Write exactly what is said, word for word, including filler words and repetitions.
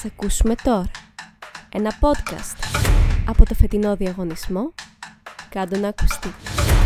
Ας ακούσουμε τώρα ένα podcast από το φετινό διαγωνισμό «Κάντο να ακουστεί».